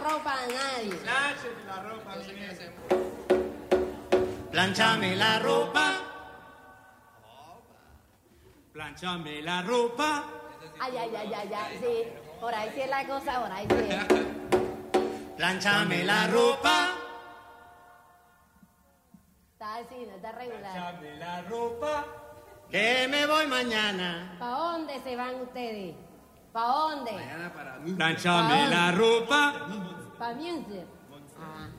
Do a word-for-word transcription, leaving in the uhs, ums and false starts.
ropa a nadie. Planchame la ropa, mi nieto. Planchame la ropa. Planchame la ropa. Ay, ay, ay, ay, ay, sí. Por ahí sí es la cosa, por ahí sí es. Planchame la ropa. Está así, no está regular. Planchame la ropa. Que me voy mañana. ¿Para dónde se van ustedes? ¿Para dónde? Planchame la ropa. Para Music. Ah.